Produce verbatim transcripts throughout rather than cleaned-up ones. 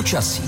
Počasí.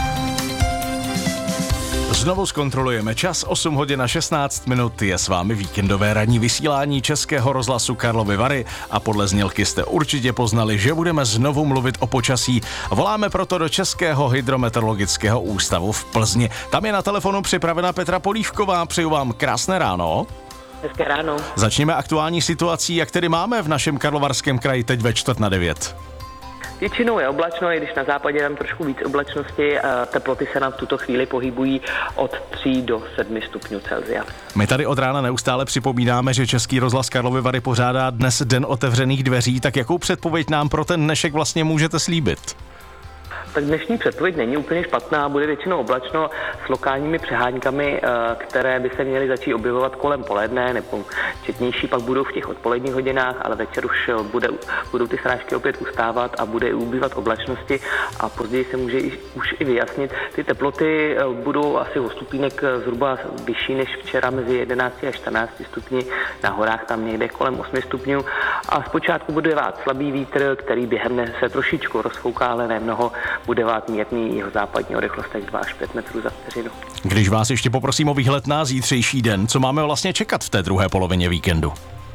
Znovu zkontrolujeme čas, osm hodin a šestnáct minut, je s vámi víkendové ranní vysílání Českého rozhlasu Karlovy Vary a podle znělky jste určitě poznali, že budeme znovu mluvit o počasí. Voláme proto do Českého hydrometeorologického ústavu v Plzni. Tam je na telefonu připravena Petra Polívková, přeju vám krásné ráno. Hezké ráno. Začněme aktuální situací, jak tedy máme v našem Karlovarském kraji teď ve čtvrt na devět. Většinou je oblačno, i když na západě tam trošku víc oblačnosti, teploty se nám v tuto chvíli pohybují od tří do sedmi stupňů Celsia. My tady od rána neustále připomínáme, že Český rozhlas Karlovy Vary pořádá dnes Den otevřených dveří, tak jakou předpověď nám pro ten dnešek vlastně můžete slíbit? Tak dnešní předpověď není úplně špatná, bude většinou oblačno s lokálními přeháňkami, které by se měly začít objevovat kolem poledne, nebo četnější pak budou v těch odpoledních hodinách, ale večer už bude, budou ty srážky opět ustávat a bude i ubývat oblačnosti a později se může i, už i vyjasnit. Ty teploty budou asi o stupínek zhruba vyšší než včera, mezi jedenácti a čtrnácti stupni, na horách tam někde kolem osmi stupňů a zpočátku bude vát slabý vítr, který během dne se trošičku rozfouká, ale ne mnoho. Bude vát mírný, jeho západní o rychlostech dva až pět metrů za vteřinu. Když vás ještě poprosím o výhled na zítřejší den, co máme vlastně čekat v té druhé polovině víkendu?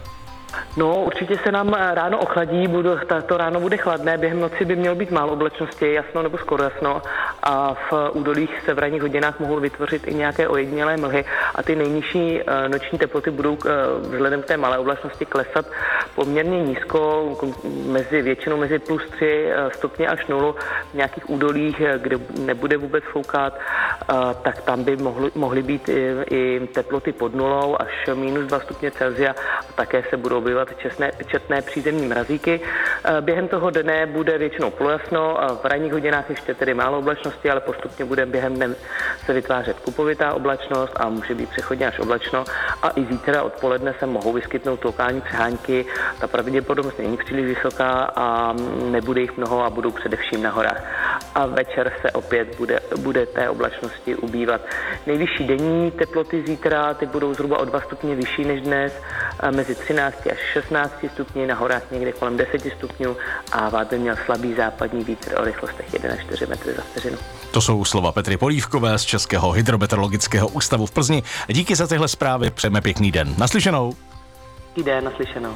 No, určitě se nám ráno ochladí, budu, to ráno bude chladné, během noci by mělo být málo oblačnosti, jasno nebo skoro jasno a v údolích se v ranních hodinách mohou vytvořit i nějaké ojedinělé mlhy a ty nejnižší noční teploty budou vzhledem k té malé oblačnosti klesat poměrně nízko, mezi většinou mezi plus tři stupně až nulu, v nějakých údolích, kde nebude vůbec foukat, tak tam by mohly, mohly být i, i teploty pod nulou až minus dva stupně Celsia a také se budou objevat četné, četné přízemní mrazíky. Během toho dne bude většinou polojasno, v ranních hodinách ještě tedy málo oblačnosti, ale postupně bude během dne se vytvářet kupovitá oblačnost a může být přechodně až oblačno a i zítra odpoledne se mohou vyskytnout lokální přehánky. Ta pravděpodobnost není příliš vysoká a nebude jich mnoho a budou především na horách. A večer se opět bude, bude té oblačnosti ubývat. Nejvyšší denní teploty zítra, ty budou zhruba o dva stupně vyšší než dnes, mezi třinácti až šestnácti stupni, na horách někde kolem deseti stupňů a vát by měl slabý západní vítr o rychlostech jedna až čtyři metry za vteřinu. To jsou slova Petry Polívkové z Českého hydrometeorologického ústavu v Plzni. Díky za tyhle zprávy, přejeme pěkný den. Naslyšenou. Díky den, naslyšenou.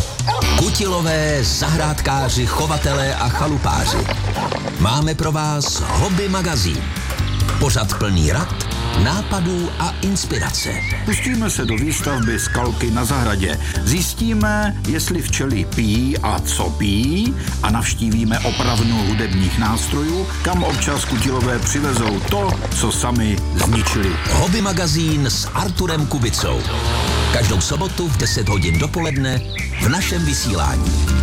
Kutilové, zahrádkáři, chovatelé a chalupáři. Máme pro vás Hobby magazín. Pořad plný rad, nápadů a inspirace. Pustíme se do výstavby skalky na zahradě. Zjistíme, jestli včely pijí a co pijí a navštívíme opravnu hudebních nástrojů, kam občas kutilové přivezou to, co sami zničili. Hobby magazín s Arturem Kubicou. Každou sobotu v deset hodin dopoledne v našem vysílání.